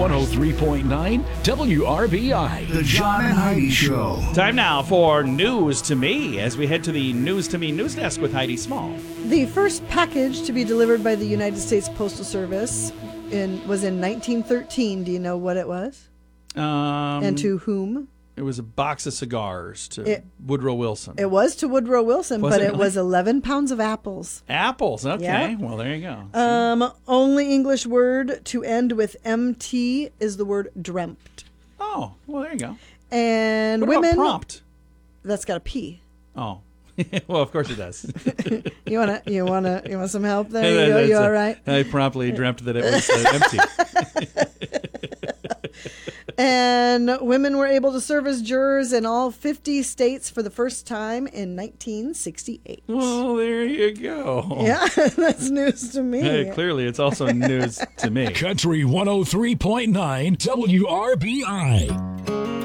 103.9 WRBI. The John and Heidi Show. Time now for News to Me as we head to the News to Me news desk with Heidi Small. The first package to be delivered by the United States Postal Service was in 1913. Do you know what it was? And to whom? It was a box of cigars to Woodrow Wilson. It was to Woodrow Wilson, but it was 11 pounds of apples. Apples, okay. Yeah. Well, there you go. Only English word to end with MT is the word dreamt. Oh, well, there you go. And what women. About prompt? That's got a P. Oh. Well, of course it does. You want some help there? You all right? I promptly dreamt that it was empty. And women were able to serve as jurors in all 50 states for the first time in 1968. Well, there you go. Yeah, that's news to me. Hey, clearly, it's also news to me. Country 103.9 WRBI.